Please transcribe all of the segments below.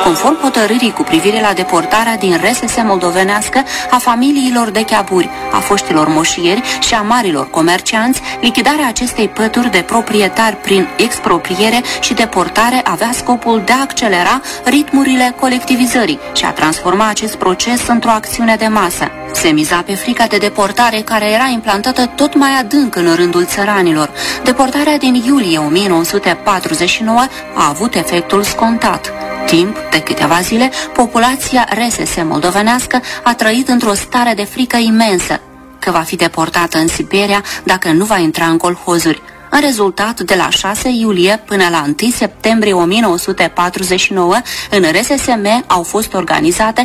conform hotărârii cu privire la deportarea din RSS moldovenească a familiilor de cheaburi, a foștilor moșieri și a marilor comercianți, lichidarea acestei pături de proprietari prin expropriere și deportare avea scopul de a accelera ritmurile colectivizării și a transforma acest proces într-o acțiune de masă. Se miza pe frica de deportare care era implantată tot mai adânc în rândul țăranilor. Deportarea din iulie 1949 a avut efectul scontat. Timp de câteva zile, populația RSS moldovenească a trăit într-o stare de frică imensă că va fi deportată în Siberia dacă nu va intra în colhozuri. În rezultat, de la 6 iulie până la 1 septembrie 1949, în RSSM au fost organizate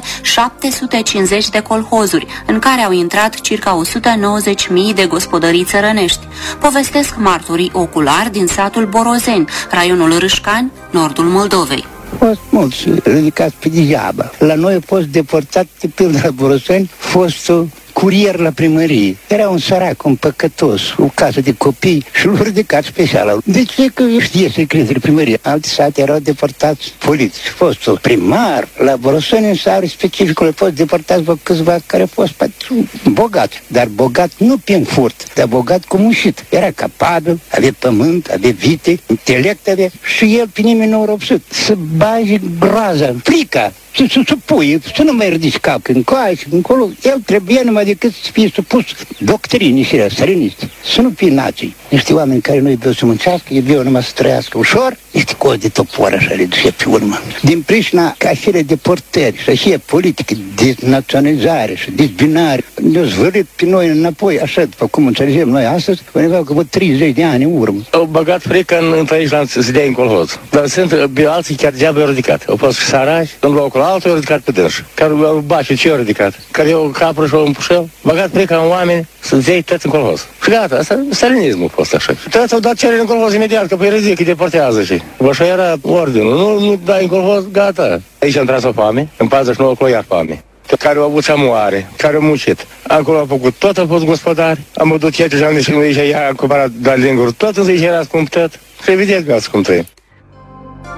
750 de colhozuri, în care au intrat circa 190.000 de gospodării țărănești. Povestesc martorii oculari din satul Borozeni, raionul Râșcani, nordul Moldovei. Au fost mulți ridicați pe degeaba. La noi a fost deportat, de pildă la Borozeni, fostul curier la primărie. Era un sărac, un păcătos, o casă de copii și l-au ridicat special. De ce? Că știe secretele primărie. Alte sate erau deportați politici. Fostul primar la Boroseni, în sare specificul, au fost deportați câțiva care au fost bogați. Dar bogat nu prin furt, dar bogat cu mușit. Era capabil, avea pământ, avea vite, intelect avea și el pe nimeni nu a răpsit. Să bage groaza, frica, să pui, să nu mai ridici cap încoace și încolo. El trebuie numai decât să fie supus doctrinii și străiniști. Să nu fie nații. Niște oameni care nu iubeau să muncească, iubeau numai să trăiască ușor, niște cozi de topor așa le duce pe urmă. Din pricina ca și deportări și așa politică, denaționalizare și dezbinare, ne-au zvârlit pe noi înapoi, așa, după cum înțelegem noi astăzi, undeva că 30 de ani în urmă. Au băgat frică în aici la să dea în colhoz. Dar sunt alții chiar degeaba au ridicat. Au fost săraci, în locul altul au ridicat pe dânși. Care au bași, ce au ridicat? Care au capră și au împușel, băgat frică în oameni să dea toți în colhoz. Și gata, asta stalinismul a fost așa. Toți au dat cerere în colhoz imediat, că pe erezie, că deportează și. Așa era ordinul, nu dai în colhoz, gata. Aici am tras o foame, în 49 acolo iar foame. Care au avut samoare, care au muncit. Acolo au făcut tot, au fost gospodari. Am avut chiar și am deschis aici, ea a cumpărat de linguri, tot însă aici era scump tot. Și evident că a scump trăim.